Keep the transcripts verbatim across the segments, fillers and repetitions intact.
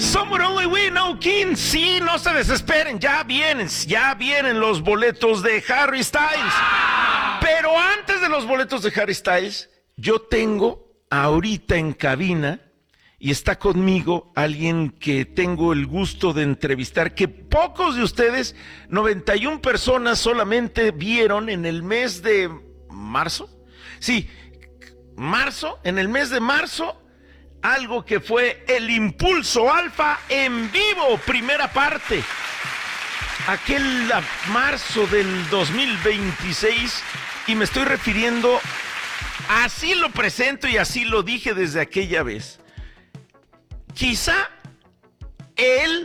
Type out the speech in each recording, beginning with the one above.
Somewhere Only We Know King. Sí, no se desesperen, ya vienen, ya vienen los boletos de Harry Styles. Pero antes de los boletos de Harry Styles, yo tengo ahorita en cabina y está conmigo alguien que tengo el gusto de entrevistar, que pocos de ustedes, noventa y una personas solamente vieron en el mes de marzo. Sí, marzo, en el mes de marzo, algo que fue el Impulso Alfa en vivo, primera parte. Aquel marzo del dos mil veintiséis, y me estoy refiriendo, así lo presento y así lo dije desde aquella vez. Quizá el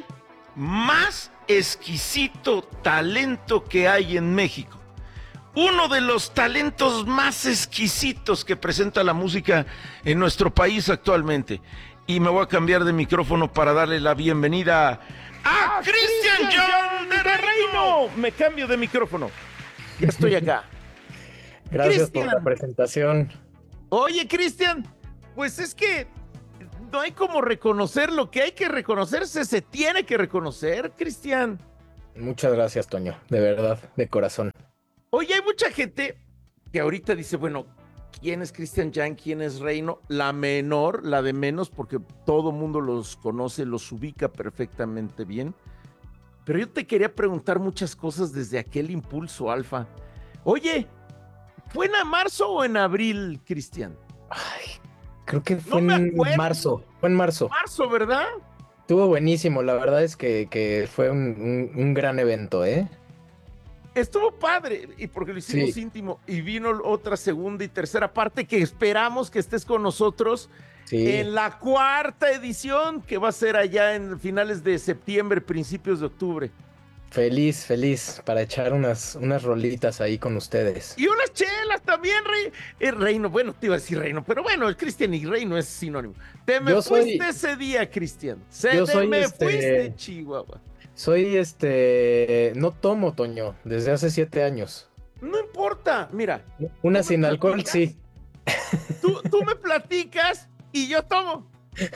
más exquisito talento que hay en México. Uno de los talentos más exquisitos que presenta la música en nuestro país actualmente. Y me voy a cambiar de micrófono para darle la bienvenida a, a Cristian John de Reino. Me cambio de micrófono. Ya estoy acá. Gracias Cristian. por la presentación. Oye, Cristian, pues es que no hay como reconocer lo que hay que reconocerse, se tiene que reconocer, Cristian. Muchas gracias, Toño, de verdad, de corazón. Oye, hay mucha gente que ahorita dice, bueno, ¿quién es Cristian Jan? ¿Quién es Reino? La menor, la de menos, porque todo mundo los conoce, los ubica perfectamente bien. Pero yo te quería preguntar muchas cosas desde aquel Impulso Alfa. Oye, ¿fue en marzo o en abril, Cristian? Ay, creo que fue No me en acuerdo. marzo, fue en marzo. Marzo, ¿verdad? Estuvo buenísimo, la verdad es que, que fue un, un, un gran evento, ¿eh? Estuvo padre, y porque lo hicimos Sí. íntimo, y vino otra segunda y tercera parte que esperamos que estés con nosotros Sí. en la cuarta edición, que va a ser allá en finales de septiembre, principios de octubre. Feliz, feliz para echar unas, unas rolitas ahí con ustedes. Y unas chelas también, Rey. Eh, Reino, bueno, te iba a decir Reino, pero bueno, el Cristian y Reino es sinónimo. Te me Yo soy- fuiste ese día, Cristian. Se Yo te soy me este- fuiste, Chihuahua. Soy este, no tomo, Toño, desde hace siete años. No importa, mira, Una ¿Tú me sin alcohol, platicas? sí, tú, tú me platicas y yo tomo.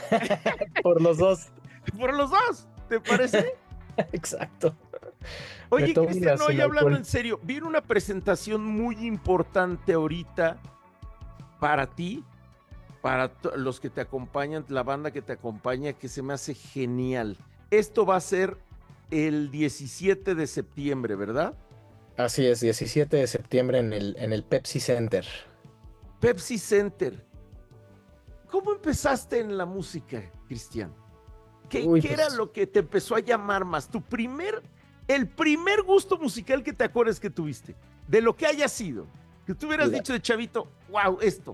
por los dos. Por los dos, ¿te parece? Exacto. Oye, Me tomo Cristian, una no, sin y hablando alcohol. en serio, viene una presentación muy importante ahorita para ti, para t- los que te acompañan, la banda que te acompaña, que se me hace genial. Esto va a ser el diecisiete de septiembre, ¿verdad? Así es, diecisiete de septiembre en el, en el Pepsi Center. Pepsi Center. ¿Cómo empezaste en la música, Cristian? ¿Qué, Uy, qué pues- era lo que te empezó a llamar más? Tu primer, el primer gusto musical que te acuerdas que tuviste, de lo que haya sido, que tú hubieras La- dicho de chavito, wow, esto.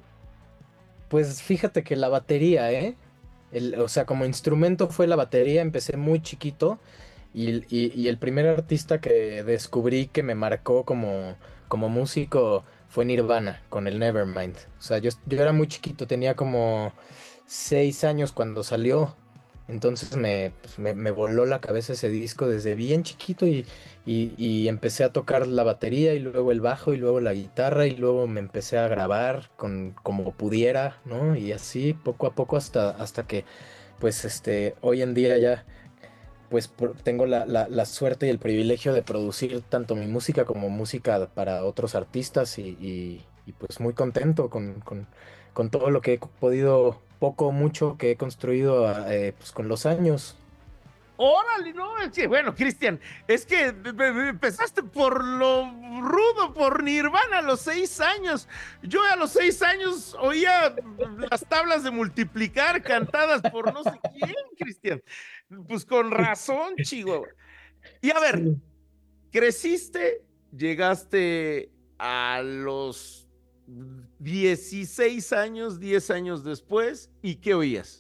Pues fíjate que la batería, ¿eh? El- o sea, como instrumento fue la batería, empecé muy chiquito y, y- y el primer artista que descubrí que me marcó como, como músico fue Nirvana con el Nevermind. O sea, yo, yo era muy chiquito, tenía como seis años cuando salió. Entonces me, pues, me, me voló la cabeza ese disco desde bien chiquito y, y, y empecé a tocar la batería y luego el bajo y luego la guitarra y luego me empecé a grabar con como pudiera, ¿no? Y así poco a poco hasta, hasta que pues este hoy en día ya pues por- tengo la, la, la suerte y el privilegio de producir tanto mi música como música para otros artistas y, y- y, pues muy contento con, con, con todo lo que he podido, poco o mucho que he construido eh, pues con los años. Órale, no, es que, bueno, Cristian, es que me- me- empezaste por lo rudo, por Nirvana a los seis años. Yo a los seis años oía las tablas de multiplicar cantadas por no sé quién, Cristian. Pues con razón, Chihuahua. Y a ver, Sí. creciste, llegaste a los dieciséis años, diez años después, ¿y qué oías?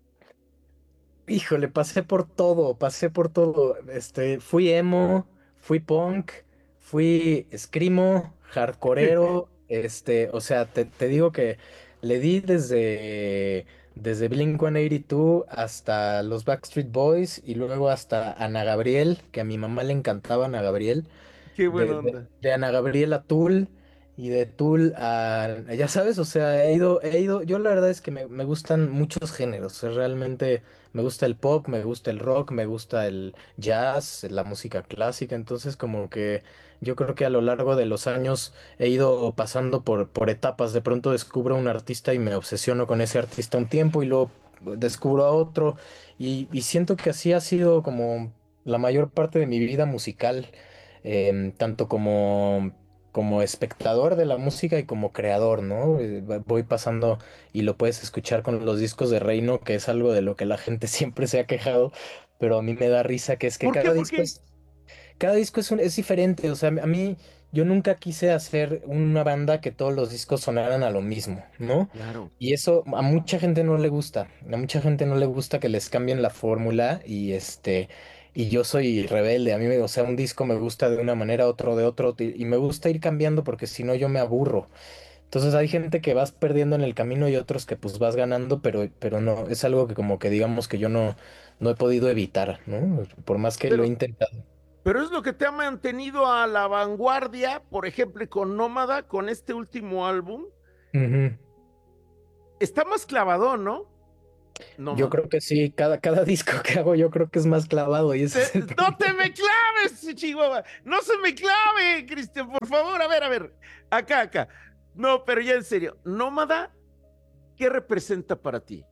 Híjole, pasé por todo, pasé por todo. Este, fui emo, fui punk, fui screamo, hardcoreero, este, o sea, te, te digo que le di desde, desde Blink ciento ochenta y dos hasta los Backstreet Boys y luego hasta Ana Gabriel, que a mi mamá le encantaba Ana Gabriel, Qué buena de, de, onda. de Ana Gabriel a Tool, y de Tool a, ya sabes, o sea, he ido, he ido, yo la verdad es que me, me gustan muchos géneros, o sea, realmente me gusta el pop, me gusta el rock, me gusta el jazz, la música clásica, entonces como que yo creo que a lo largo de los años he ido pasando por, por etapas, de pronto descubro un artista y me obsesiono con ese artista un tiempo y luego descubro a otro y, y siento que así ha sido como la mayor parte de mi vida musical, em, tanto como como espectador de la música y como creador, ¿no? Eh, va- Voy pasando y lo puedes escuchar con los discos de Reino, que es algo de lo que la gente siempre se ha quejado, pero a mí me da risa que es que ¿Por qué? cada ¿Por disco qué? es, cada disco es, un- es diferente, o sea, a mí yo nunca quise hacer una banda que todos los discos sonaran a lo mismo, ¿no? Claro. Y eso a mucha gente no le gusta, a mucha gente no le gusta que les cambien la fórmula y este, y yo soy rebelde, a mí me, o sea, un disco me gusta de una manera, otro de otro, y y me gusta ir cambiando porque si no yo me aburro. Entonces hay gente que vas perdiendo en el camino y otros que pues vas ganando, pero, pero no, es algo que como que digamos que yo no, no he podido evitar, ¿no? Por más que lo he Pero, intentado. pero es lo que te ha mantenido a la vanguardia, por ejemplo, con Nómada, con este último álbum. Ujú. Está más clavado, ¿no? Yo Nómada. creo que sí, cada, cada disco que hago yo creo que es más clavado y ese Te- es el no te problema. me claves, Chihuahua. No se me clave, Cristian, por favor. A ver, a ver. Acá, acá. No, pero ya en serio. Nómada, ¿qué representa para ti?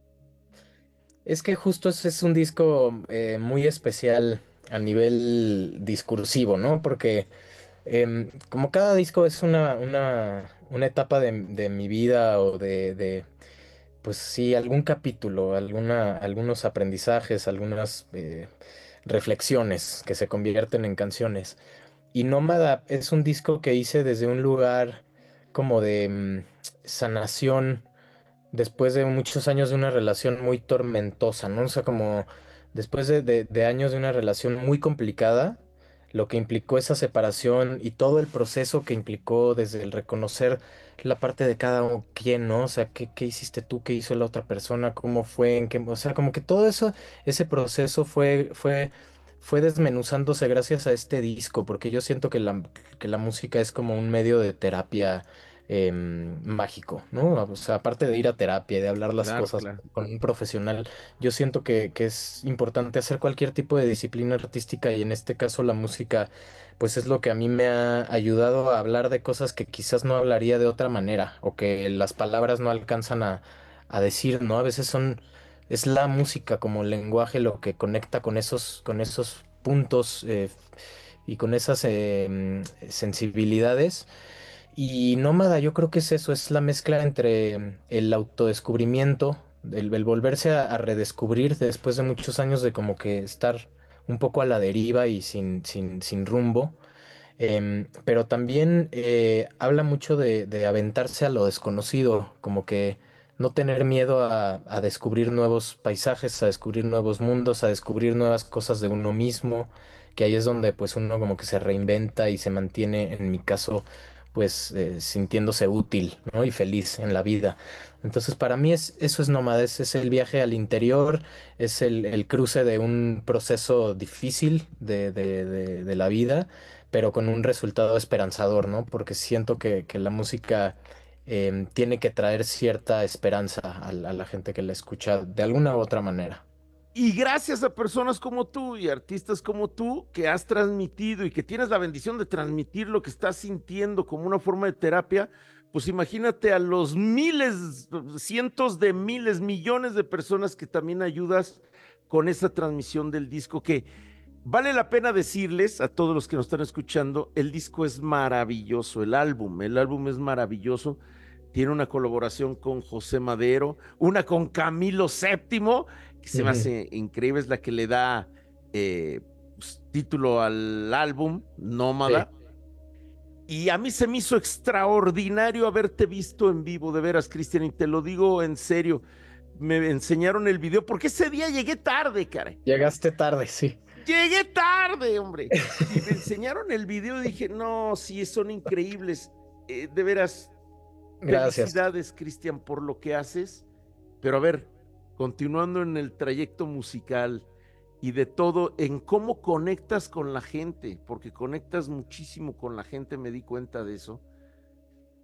Es que justo ese es un disco eh, muy especial a nivel discursivo, ¿no? Porque em, como cada disco es una, una, una etapa de, de mi vida o de, de, pues sí, algún capítulo, alguna, algunos aprendizajes, algunas eh, reflexiones que se convierten en canciones. Y Nómada es un disco que hice desde un lugar como de mm, sanación después de muchos años de una relación muy tormentosa, ¿no? O sea, como después de, de- de años de una relación muy complicada, lo que implicó esa separación y todo el proceso que implicó desde el reconocer la parte de cada u- quien, ¿no? O sea, ¿qué, qué hiciste tú? ¿Qué hizo la otra persona? ¿Cómo fue? ¿En qué? O sea, como que todo eso, ese proceso fue, fue, fue desmenuzándose gracias a este disco, porque yo siento que la, que la música es como un medio de terapia em, mágico, ¿no? O sea, aparte de ir a terapia y de hablar las Claro, cosas claro. con un profesional, yo siento que, que es importante hacer cualquier tipo de disciplina artística y en este caso la música, pues es lo que a mí me ha ayudado a hablar de cosas que quizás no hablaría de otra manera o que las palabras no alcanzan a, a decir, ¿no? A veces son, es la música como lenguaje lo que conecta con esos, con esos puntos eh, y con esas em, sensibilidades y Nómada, yo creo que es eso, es la mezcla entre el autodescubrimiento, el, el volverse a, a redescubrir después de muchos años de como que estar un poco a la deriva y sin, sin, sin rumbo. Em, pero también eh, habla mucho de, de aventarse a lo desconocido, como que no tener miedo a, a descubrir nuevos paisajes, a descubrir nuevos mundos, a descubrir nuevas cosas de uno mismo, que ahí es donde pues uno como que se reinventa y se mantiene, en mi caso, pues eh, sintiéndose útil, ¿no? Y feliz en la vida. Entonces para mí es, eso es nómada, es, es el viaje al interior, es el, el cruce de un proceso difícil de, de de- de la vida pero con un resultado esperanzador, ¿no? Porque siento que, que la música em, tiene que traer cierta esperanza a, la a la gente que la escucha de alguna u otra manera. Y gracias a personas como tú y artistas como tú que has transmitido y que tienes la bendición de transmitir lo que estás sintiendo como una forma de terapia, pues imagínate a los miles, cientos de miles, millones de personas que también ayudas con esa transmisión del disco que vale la pena decirles a todos los que nos están escuchando, el disco es maravilloso, el álbum, el álbum es maravilloso. Tiene una colaboración con José Madero, una con Camilo Séptimo, que se me Ujú. hace increíble, es la que le da eh, pues, título al álbum, Sí, Nómada. Y a mí se me hizo extraordinario haberte visto en vivo, de veras, Cristian, y te lo digo en serio. Me enseñaron el video, porque ese día llegué tarde, caray. llegaste tarde, sí. Llegué tarde, hombre. Y me enseñaron el video y dije, no, sí, son increíbles. Eh, de veras, Gracias. felicidades, Cristian, por lo que haces. Pero a ver, continuando en el trayecto musical y de todo, en cómo conectas con la gente, porque conectas muchísimo con la gente, me di cuenta de eso.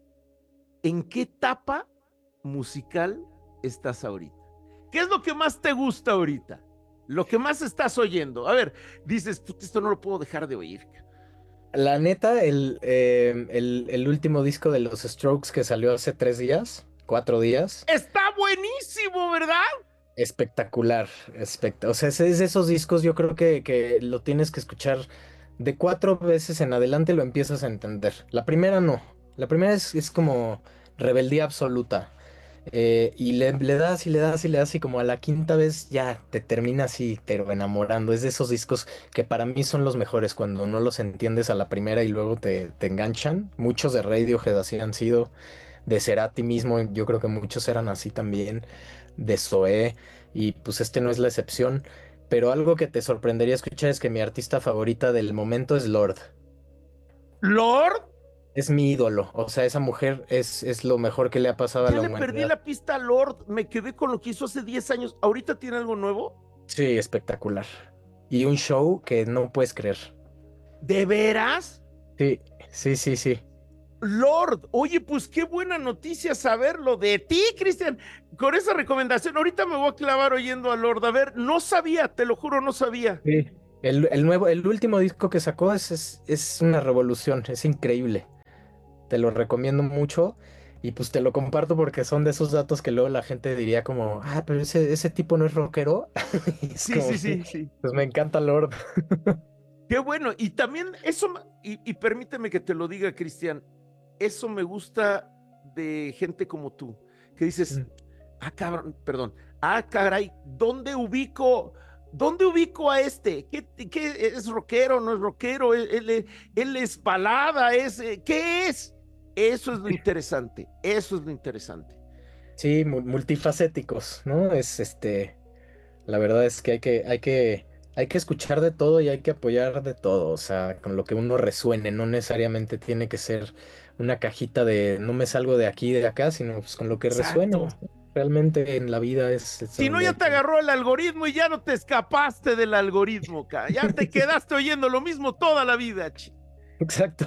¿en qué etapa musical estás ahorita? ¿Qué es lo que más te gusta ahorita? Lo que más estás oyendo. A ver, dices, esto no lo puedo dejar de oír. La neta, el, eh, el, el último disco de los Strokes que salió hace tres días, cuatro días, Está buenísimo, ¿verdad? espectacular. espect- o sea, es es de esos discos, yo creo que, que lo tienes que escuchar de cuatro veces en adelante, lo empiezas a entender. La primera no. La primera es, es como rebeldía absoluta. Eh, y le, le das y le das y le das y como a la quinta vez ya te termina así, pero enamorando. Es de esos discos que para mí son los mejores cuando no los entiendes a la primera y luego te, te enganchan. Muchos de Radiohead así han sido, de Cerati mismo, yo creo que muchos eran así también, de Zoé, y pues este no es la excepción. Pero algo que te sorprendería escuchar es que mi artista favorita del momento es Lord. Lord, Es mi ídolo, o sea, esa mujer es, es lo mejor que le ha pasado a ya la le perdí humanidad. la pista a Lord. Me quedé con lo que hizo hace diez años. ¿Ahorita tiene algo nuevo? Sí, espectacular. Y un show que no puedes creer. ¿De veras? Sí, sí, sí, sí. Lord, oye, pues qué buena noticia saberlo de ti, Cristian. Con esa recomendación, ahorita me voy a clavar oyendo a Lord. A ver, no sabía, te lo juro, no sabía. Sí. El, el nuevo, el último disco que sacó es, es, es una revolución, es increíble. Te lo recomiendo mucho y pues te lo comparto porque son de esos datos que luego la gente diría como, ah, pero ese, ese tipo no es rockero. Y es Sí, como, sí, sí, sí, sí. pues me encanta Lord. Qué bueno. Y también eso, y, y permíteme que te lo diga, Cristian, eso me gusta de gente como tú, que dices, Mm. ah, cabrón, perdón, ah, caray, ¿dónde ubico? ¿Dónde ubico a este? ¿Qué, qué es rockero? ¿No es rockero? ¿Él, él, él es balada? ¿Es, eh, ¿Qué es? Eso es lo interesante. Eso es lo interesante. Sí, mu- multifacéticos, ¿no? Es este, la verdad es que hay que, hay que, hay que escuchar de todo y hay que apoyar de todo, o sea, con lo que uno resuene, no necesariamente tiene que ser una cajita de no me salgo de aquí, de acá, sino pues con lo que resuene. Exacto. Realmente en la vida es, es a Si no, donde ya hay te que. agarró el algoritmo y ya no te escapaste del algoritmo, ca. Ya te quedaste oyendo lo mismo toda la vida. Chi. Exacto,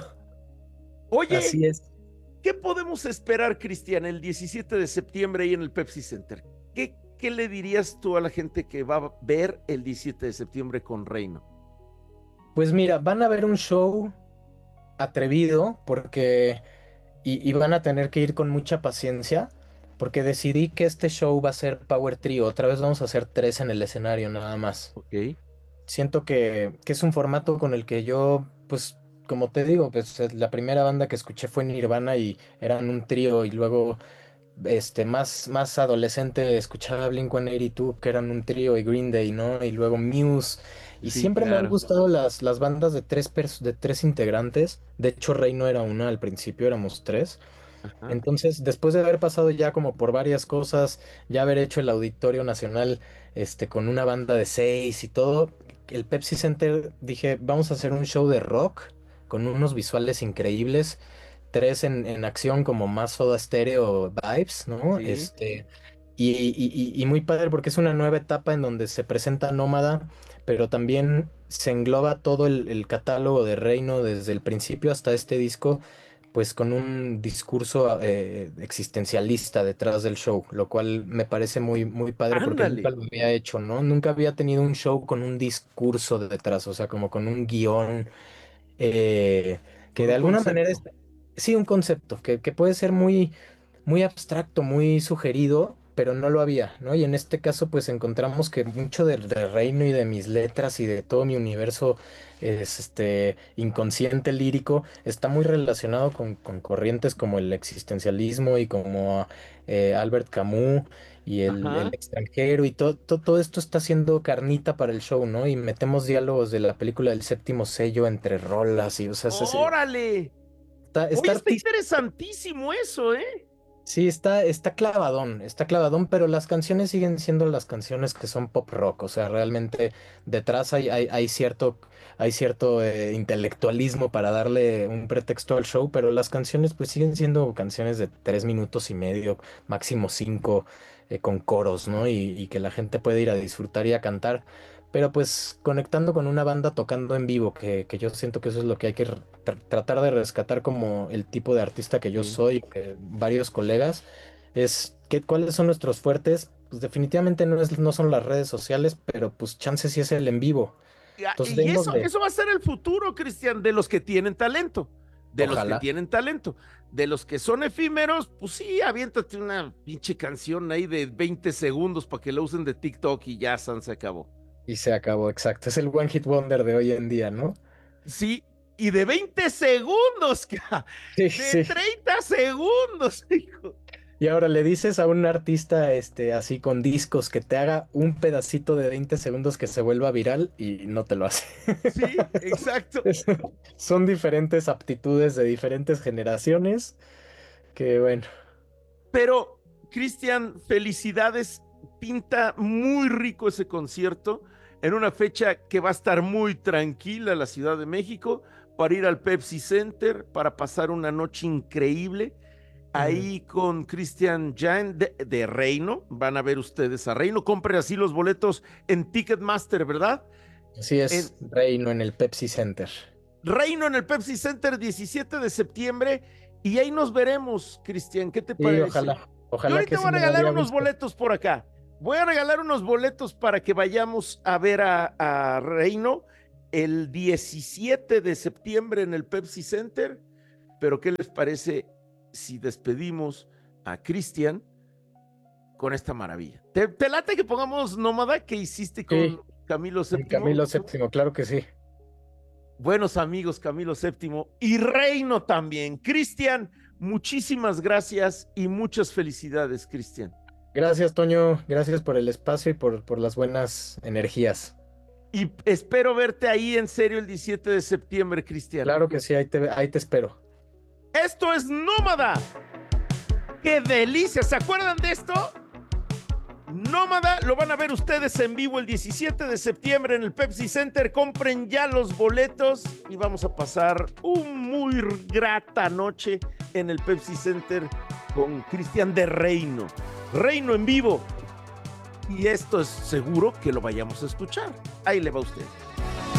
Oye, así es. ¿qué podemos esperar, Cristian, el diecisiete de septiembre ahí en el Pepsi Center? ¿Qué, ¿Qué le dirías tú a la gente que va a ver el diecisiete de septiembre con Reino? Pues mira, van a ver un show atrevido porque y, y van a tener que ir con mucha paciencia porque decidí que este show va a ser Power Trio. Otra vez vamos a hacer tres en el escenario nada más. Ok. Siento que, que es un formato con el que yo, pues, como te digo, pues eh, la primera banda que escuché fue Nirvana y eran un trío y luego, este, más, más adolescente escuchaba Blink ciento ochenta y dos que eran un trío y Green Day, ¿no? Y luego Muse. Y Sí, siempre me han claro. gustado las, las bandas de tres, pers- de tres integrantes. De hecho, Rey no era una, al principio éramos tres. Ajá. Entonces, después de haber pasado ya como por varias cosas, ya haber hecho el Auditorio Nacional, este, con una banda de seis y todo, el Pepsi Center dije, vamos a hacer un show de rock con unos visuales increíbles, tres en, en acción como más Soda Stereo vibes, ¿no? Sí. Este, y, y, y- y muy padre porque es una nueva etapa en donde se presenta Nómada, pero también se engloba todo el, el catálogo de Reino desde el principio hasta este disco pues con un discurso eh, existencialista detrás del show, lo cual me parece muy, muy padre porque nunca Ándale. lo había hecho, ¿no? Nunca había tenido un show con un discurso detrás, o sea, como con un guión eh, que Con de un alguna manera es, concepto. sí, un concepto que, que puede ser muy, muy abstracto, muy sugerido, pero no lo había, ¿no? Y en este caso, pues encontramos que mucho del, del reino y de mis letras y de todo mi universo es, este, inconsciente lírico está muy relacionado con, con corrientes como el existencialismo y como eh, Albert Camus y el, el Ajá. extranjero y todo, todo, todo esto está haciendo carnita para el show, ¿no? Y metemos diálogos de la película del séptimo sello entre rolas y, o sea, es- es- Órale. está, Oye, está está artístico. interesantísimo eso, ¿eh? Sí, está, está clavadón, está clavadón, pero las canciones siguen siendo las canciones que son pop rock, o sea, realmente detrás hay, hay, hay cierto, hay cierto eh, intelectualismo para darle un pretexto al show, pero las canciones pues siguen siendo canciones de tres minutos y medio, máximo cinco, eh, con coros, ¿no? Y, y que la gente puede ir a disfrutar y a cantar. pero pues conectando con una banda tocando en vivo, que, que yo siento que eso es lo que hay que r- tr- tratar de rescatar como el tipo de artista que yo Sí. soy, que varios colegas, es que, cuáles son nuestros fuertes. Pues definitivamente no es, no son las redes sociales, pero pues chance sí es el en vivo. Y a- Entonces y eso, démosle, eso va a ser el futuro, Cristian, de los que tienen talento, de los que ojalá. tienen talento, de los que son efímeros, pues sí, aviéntate una pinche canción ahí de veinte segundos para que la usen de TikTok y ya san, se acabó. Y se acabó, exacto. Es el One Hit Wonder de hoy en día, ¿no? Sí, y de veinte segundos, ca, Sí, de sí. treinta segundos, hijo. Y ahora le dices a un artista este, así con discos que te haga un pedacito de veinte segundos que se vuelva viral y no te lo hace. Sí, exacto. Es- Son diferentes aptitudes de diferentes generaciones que bueno, Pero, Cristian, felicidades. Pinta muy rico ese concierto en una fecha que va a estar muy tranquila la Ciudad de México para ir al Pepsi Center, para pasar una noche increíble. mm, Ahí con Cristian Jan de, de Reino. Van a ver ustedes a Reino. Compren así los boletos en Ticketmaster, ¿verdad? así En es Reino en el Pepsi Center. Reino en el Pepsi Center, diecisiete de septiembre. Y ahí nos veremos, Cristian. ¿Qué te Y parece? ojalá, Yo ojalá que ahorita sí voy a me regalar daría unos gusto. boletos por acá. Voy a regalar unos boletos para que vayamos a ver a, a Reino el diecisiete de septiembre en el Pepsi Center. Pero ¿qué les parece si despedimos a Cristian con esta maravilla? ¿Te, te late que pongamos Nómada que hiciste Sí, con Camilo con séptimo? Camilo Séptimo, claro que sí. Buenos amigos, Camilo séptimo y Reino también. Cristian, muchísimas gracias y muchas felicidades, Cristian. Gracias, Toño. Gracias por el espacio y por, por las buenas energías. Y espero verte ahí en serio el diecisiete de septiembre, Cristian. Claro que sí, ahí te, ahí te espero. Esto es Nómada. ¡Qué delicia! ¿Se acuerdan de esto? Nómada lo van a ver ustedes en vivo el diecisiete de septiembre en el Pepsi Center. Compren ya los boletos y vamos a pasar un muy grata noche en el Pepsi Center con Cristian de Reino. Reino en vivo. Y esto es seguro que lo vayamos a escuchar. Ahí le va a usted.